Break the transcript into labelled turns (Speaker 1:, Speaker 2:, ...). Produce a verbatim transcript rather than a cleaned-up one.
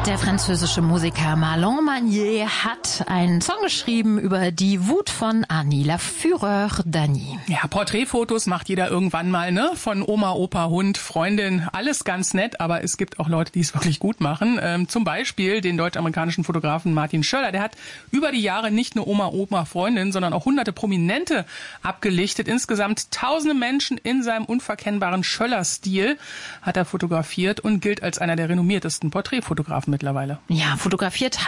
Speaker 1: Der französische Musiker Marlon Magnier hat einen Song geschrieben über die Wut von Annie, La Fureur d'Annie.
Speaker 2: Ja, Porträtfotos macht jeder irgendwann mal, ne? Von Oma, Opa, Hund, Freundin, alles ganz nett, aber es gibt auch Leute, die es wirklich gut machen. Ähm, zum Beispiel den deutsch-amerikanischen Fotografen Martin Schöller, der hat über die Jahre nicht nur Oma, Opa, Freundin, sondern auch hunderte Prominente abgelichtet. Insgesamt tausende Menschen in seinem unverkennbaren Schöller-Stil hat er fotografiert und gilt als einer der renommiertesten Porträtfotografen mittlerweile.
Speaker 1: Ja, fotografiert